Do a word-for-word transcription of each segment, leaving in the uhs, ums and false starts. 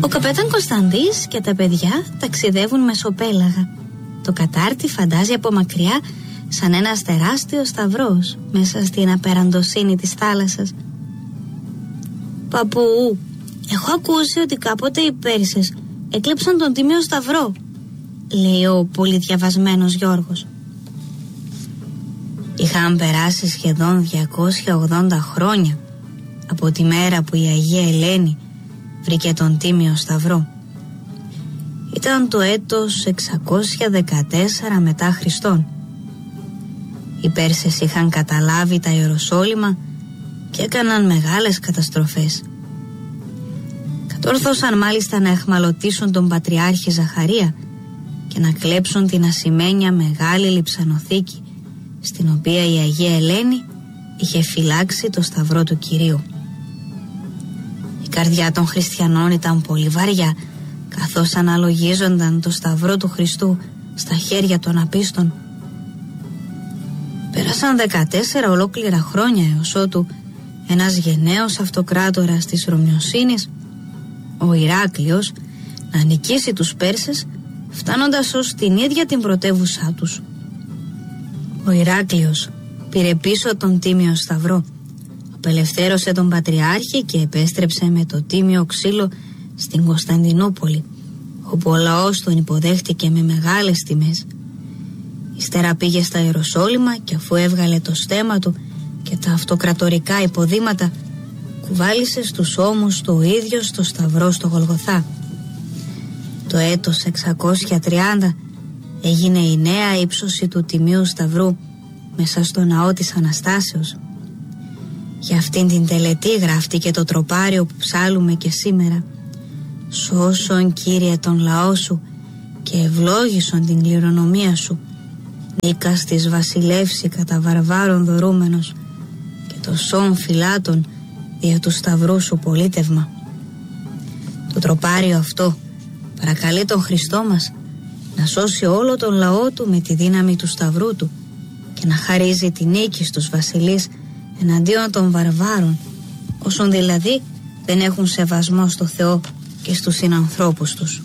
Ο καπετάν Κωνσταντής και τα παιδιά ταξιδεύουν μεσοπέλαγα. Το κατάρτι φαντάζει από μακριά σαν ένας τεράστιος σταυρός μέσα στην απεραντοσύνη της θάλασσας. «Παππού, έχω ακούσει ότι κάποτε οι Πέρσες έκλεψαν τον Τίμιο Σταυρό», λέει ο πολύ διαβασμένος Γιώργος. Είχαν περάσει σχεδόν διακόσια ογδόντα χρόνια από τη μέρα που η Αγία Ελένη βρήκε τον Τίμιο Σταυρό. Ήταν το έτος εξακόσια δεκατέσσερα μετά Χριστόν. Οι Πέρσες είχαν καταλάβει τα Ιεροσόλυμα και έκαναν μεγάλες καταστροφές. Κατόρθωσαν μάλιστα να εχμαλωτήσουν τον Πατριάρχη Ζαχαρία και να κλέψουν την ασημένια μεγάλη λειψανοθήκη, στην οποία η Αγία Ελένη είχε φυλάξει το Σταυρό του Κυρίου. Η καρδιά των χριστιανών ήταν πολύ βαριά, καθώς αναλογίζονταν το Σταυρό του Χριστού στα χέρια των απίστων. Πέρασαν δεκατέσσερα ολόκληρα χρόνια έως ότου ένας γενναίος αυτοκράτορας της Ρωμιοσύνης, ο Ηράκλειος, να νικήσει τους Πέρσες, φτάνοντας ως την ίδια την πρωτεύουσά τους. Ο Ηράκλειος πήρε πίσω τον Τίμιο Σταυρό, απελευθέρωσε τον Πατριάρχη και επέστρεψε με το τίμιο ξύλο στην Κωνσταντινούπολη, όπου ο λαός τον υποδέχτηκε με μεγάλες τιμές. Ύστερα πήγε στα Ιεροσόλυμα και αφού έβγαλε το στέμμα του και τα αυτοκρατορικά υποδήματα, κουβάλισε στους ώμους του ο ίδιος το Σταυρό στο Γολγοθά. Το έτος εξακόσια τριάντα έγινε η νέα ύψωση του Τιμίου Σταυρού μέσα στο ναό της Αναστάσεως. Για αυτήν την τελετή γράφτηκε το τροπάριο που ψάλουμε και σήμερα. «Σώσον, Κύριε, τον λαό σου και ευλόγησον την κληρονομία σου. Νίκας της βασιλεύσει κατά βαρβάρων δωρούμενος και το σών φυλάτων δια του Σταυρού σου πολίτευμα». Το τροπάριο αυτό παρακαλεί τον Χριστό μας να σώσει όλο τον λαό του με τη δύναμη του Σταυρού του και να χαρίζει τη νίκη στους βασιλείς εναντίον των βαρβάρων, όσων δηλαδή δεν έχουν σεβασμό στο Θεό και στους συνανθρώπους τους.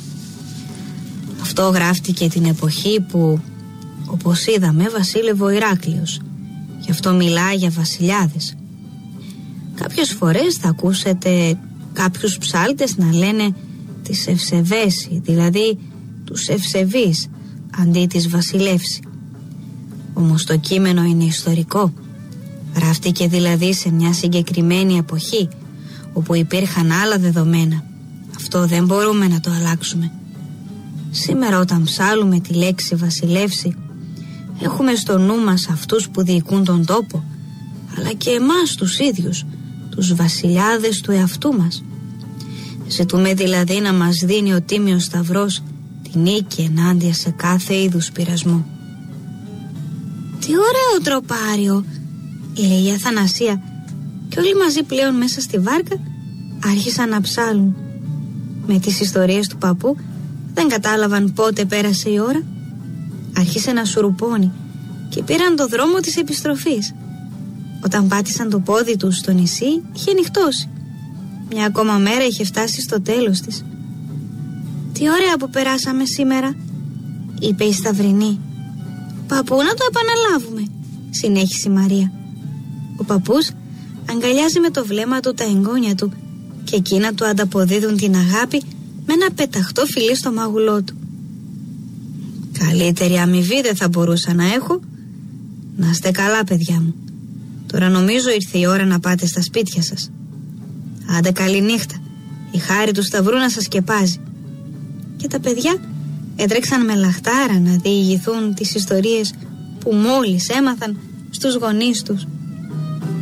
Αυτό γράφτηκε την εποχή που, όπως είδαμε, βασίλευε ο Ηράκλειος. Γι' αυτό μιλά για βασιλιάδες. Κάποιες φορές θα ακούσετε κάποιους ψάλτες να λένε τις ευσεβέσει, δηλαδή τους ευσεβείς, αντί της βασιλεύση. Όμως το κείμενο είναι ιστορικό. Γράφτηκε δηλαδή σε μια συγκεκριμένη εποχή όπου υπήρχαν άλλα δεδομένα. Αυτό δεν μπορούμε να το αλλάξουμε. Σήμερα όταν ψάλουμε τη λέξη βασιλεύση, έχουμε στο νου μας αυτούς που διοικούν τον τόπο, αλλά και εμάς τους ίδιους, τους βασιλιάδες του εαυτού μας. Ζητούμε δηλαδή να μας δίνει ο Τίμιος Σταυρός τη νίκη ενάντια σε κάθε είδους πειρασμό. «Τι ωραίο τροπάριο», λέει η Αθανασία, και όλοι μαζί πλέον μέσα στη βάρκα άρχισαν να ψάλουν. Με τις ιστορίες του παππού δεν κατάλαβαν πότε πέρασε η ώρα. Άρχισε να σουρουπώνει και πήραν το δρόμο της επιστροφής. Όταν πάτησαν το πόδι τους στο νησί, είχε νυχτώσει. Μια ακόμα μέρα είχε φτάσει στο τέλος της. «Τι ωραία που περάσαμε σήμερα», είπε η Σταυρινή. «Παππού, να το επαναλάβουμε», συνέχισε η Μαρία. Ο παππούς αγκαλιάζει με το βλέμμα του τα εγγόνια του και εκείνα του ανταποδίδουν την αγάπη με ένα πεταχτό φιλί στο μάγουλό του. «Καλύτερη αμοιβή δεν θα μπορούσα να έχω. Να είστε καλά, παιδιά μου. Τώρα νομίζω ήρθε η ώρα να πάτε στα σπίτια σας. Άντε, καλή νύχτα. Η χάρη του Σταυρού να σας σκεπάζει». Και τα παιδιά έτρεξαν με λαχτάρα να διηγηθούν τις ιστορίες που μόλις έμαθαν στους γονείς τους.